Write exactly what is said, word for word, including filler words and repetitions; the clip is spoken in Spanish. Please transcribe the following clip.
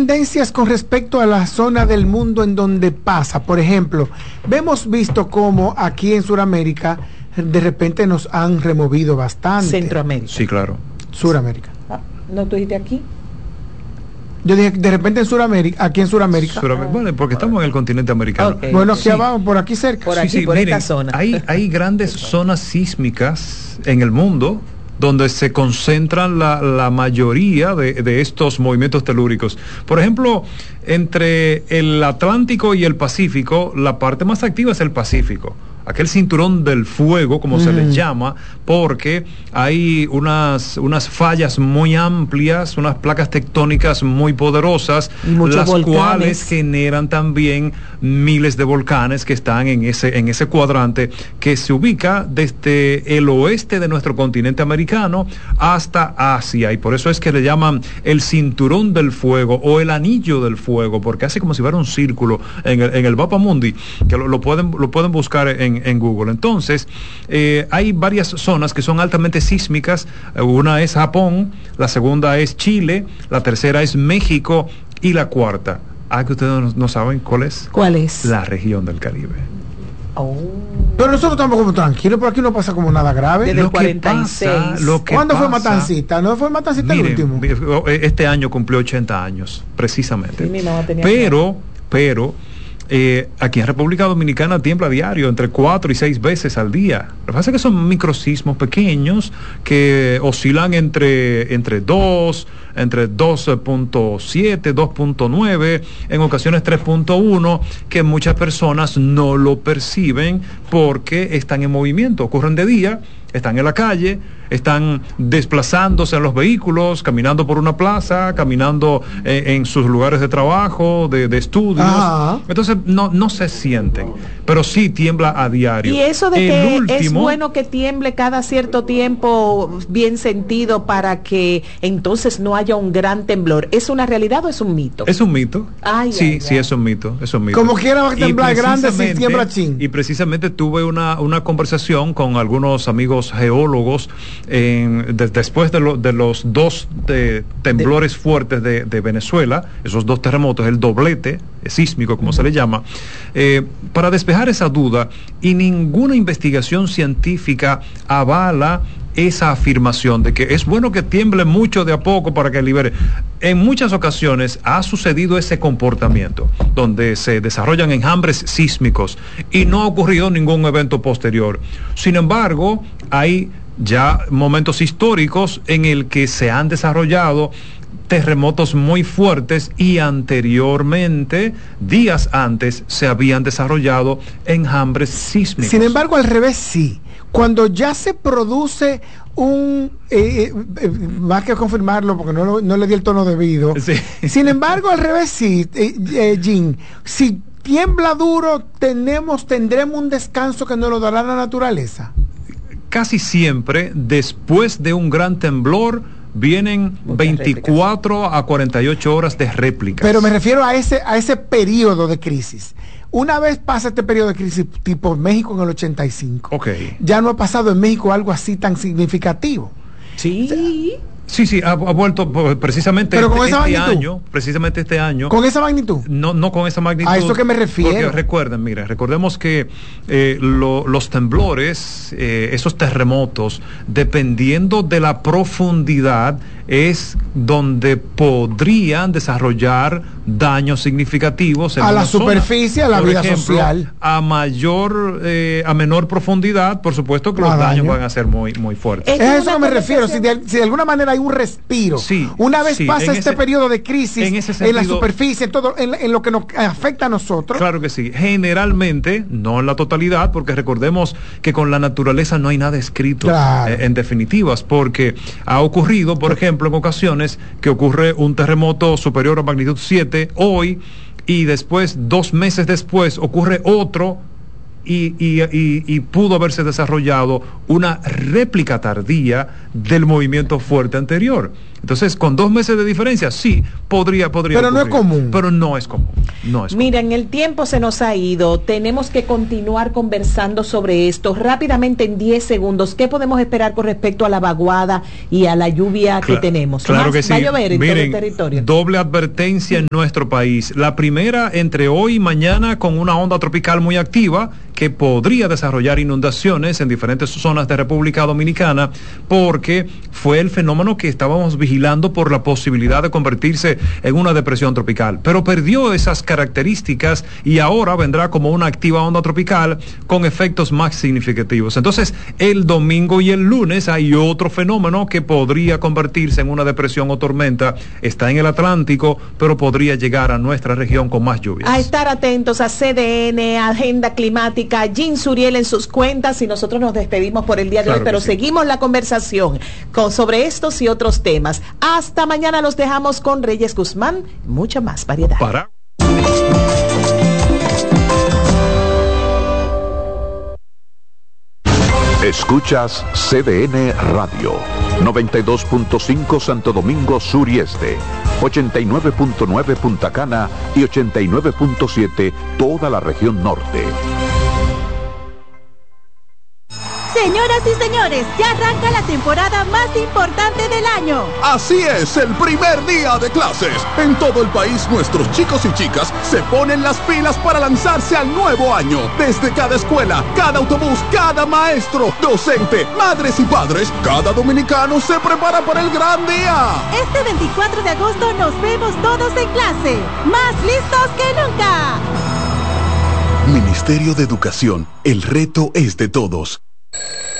tendencias con respecto a la zona del mundo en donde pasa? Por ejemplo, hemos visto cómo aquí en Sudamérica de repente nos han removido bastante. Centroamérica. Sí, claro. Sudamérica. Ah, ¿no tú dijiste aquí? Yo dije, de repente en Sudamérica, aquí en Sudamérica. Suram- bueno, porque estamos en el continente americano. Okay. Bueno, aquí Sí. abajo, por aquí cerca. Por Sí, aquí, sí, por miren, esta zona. Hay, hay grandes zonas sísmicas en el mundo donde se concentran la, la mayoría de, de estos movimientos telúricos. Por ejemplo, entre el Atlántico y el Pacífico, la parte más activa es el Pacífico. Aquel cinturón del fuego, como mm. se les llama, porque hay unas, unas fallas muy amplias, unas placas tectónicas muy poderosas, las volcanes. Cuales generan también miles de volcanes que están en ese, en ese cuadrante que se ubica desde el oeste de nuestro continente americano hasta Asia, y por eso es que le llaman el cinturón del fuego o el anillo del fuego, porque hace como si fuera un círculo en el, en el mapa mundi, que lo, lo pueden, lo pueden buscar en En, en Google. Entonces, eh, hay varias zonas que son altamente sísmicas. Una es Japón, la segunda es Chile, la tercera es México y la cuarta, ah, que ustedes no, no saben cuál es. ¿Cuál es? La región del Caribe. Oh. Pero nosotros estamos como tranquilos, por aquí no pasa como nada grave. Desde lo el cuarenta y seis. Que pasa, lo que ¿Cuándo pasa, fue Matancita? ¿No fue Matancita miren, el último? Este año cumplió ochenta años, precisamente. Sí, mi mamá tenía pero, pero Eh, aquí en República Dominicana tiembla a diario entre cuatro y seis veces al día. Lo que pasa es que son microsismos pequeños que oscilan entre, entre dos, entre dos punto siete, dos punto nueve, en ocasiones tres punto uno, que muchas personas no lo perciben porque están en movimiento, ocurren de día, están en la calle, están desplazándose en los vehículos, caminando por una plaza, caminando eh, en sus lugares de trabajo, de, de estudios. Ajá. Entonces no, no se sienten, pero sí tiembla a diario. Y eso de El que último, es bueno que tiemble cada cierto tiempo bien sentido para que entonces no haya un gran temblor, ¿es una realidad o es un mito? Es un mito. Ay, sí, ay, sí, ay. es un mito, es un mito. Como quiera va a temblar grande si tiembla chin. Y precisamente tuve una, una conversación con algunos amigos geólogos en, de, después de, lo, de los dos de, temblores de... fuertes de, de Venezuela, esos dos terremotos, el doblete sísmico, como uh-huh. se le llama, eh, para despejar esa duda, y ninguna investigación científica avala esa afirmación de que es bueno que tiemble mucho de a poco para que libere. En muchas ocasiones ha sucedido ese comportamiento donde se desarrollan enjambres sísmicos y no ha ocurrido ningún evento posterior. Sin embargo, hay ya momentos históricos en el que se han desarrollado terremotos muy fuertes y anteriormente, días antes, se habían desarrollado enjambres sísmicos. Sin embargo, al revés sí. Cuando ya se produce un, eh, eh, más que confirmarlo porque no, no le di el tono debido, sí. Sin embargo, al revés sí, eh, eh, Jim, si tiembla duro, tenemos, tendremos un descanso que nos lo dará la naturaleza. Casi siempre, después de un gran temblor, vienen muchas veinticuatro réplicas a cuarenta y ocho horas de réplicas. Pero me refiero a ese, a ese periodo de crisis. Una vez pasa este periodo de crisis tipo México en el ochenta y cinco, okay. Ya no ha pasado en México algo así tan significativo. Sí. O sea, Sí, sí, ha, ha vuelto precisamente Pero con este, esa este magnitud. año, precisamente este año. ¿Con esa magnitud? No, no con esa magnitud. A eso que me refiero. Porque recuerden, mire, recordemos que eh, lo, los temblores, eh, esos terremotos, dependiendo de la profundidad, es donde podrían desarrollar daños significativos en a la zona. superficie, a la por vida ejemplo, social. A mayor, eh, a menor profundidad, por supuesto que los daño. daños van a ser muy, muy fuertes. Es, es a eso que me refiero. Si de, si de alguna manera hay un respiro, sí, una vez sí, pasa este ese, periodo de crisis en, ese sentido, en la superficie, en todo, en, en lo que nos afecta a nosotros. Claro que sí. Generalmente, no en la totalidad, porque recordemos que con la naturaleza no hay nada escrito, claro. eh, en definitivas, porque ha ocurrido, por ejemplo, en ocasiones que ocurre un terremoto superior a magnitud siete hoy, y después, dos meses después, ocurre otro y, y, y, y pudo haberse desarrollado una réplica tardía del movimiento fuerte anterior. Entonces, con dos meses de diferencia, sí, podría, podría Pero ocurrir, no es común. Pero no es común. No es Miren, común. el tiempo se nos ha ido. Tenemos que continuar conversando sobre esto. Rápidamente, en diez segundos, ¿qué podemos esperar con respecto a la vaguada y a la lluvia Cla- que tenemos? Claro ¿Más que sí. va a llover en Miren, todo el territorio? Doble advertencia en nuestro país. La primera, entre hoy y mañana, con una onda tropical muy activa que podría desarrollar inundaciones en diferentes zonas de República Dominicana, porque fue el fenómeno que estábamos vigilando por la posibilidad de convertirse en una depresión tropical, pero perdió esas características y ahora vendrá como una activa onda tropical con efectos más significativos. Entonces, el domingo y el lunes hay otro fenómeno que podría convertirse en una depresión o tormenta. Está en el Atlántico, pero podría llegar a nuestra región con más lluvias. A estar atentos a C D N, Agenda Climática, Jean Suriel en sus cuentas, y nosotros nos despedimos por el día de Claro hoy, pero sí. seguimos la conversación con, sobre estos y otros temas. Hasta mañana, los dejamos con Reyes Guzmán, mucha más variedad. Para. Escuchas C D N Radio, noventa y dos punto cinco Santo Domingo Sur y Este, ochenta y nueve punto nueve Punta Cana y ochenta y nueve punto siete toda la región norte. Señoras y señores, ya arranca la temporada más importante del año. Así es, el primer día de clases. En todo el país, nuestros chicos y chicas se ponen las pilas para lanzarse al nuevo año. Desde cada escuela, cada autobús, cada maestro, docente, madres y padres, cada dominicano se prepara para el gran día. Este veinticuatro de agosto nos vemos todos en clase, más listos que nunca. Ministerio de Educación, el reto es de todos.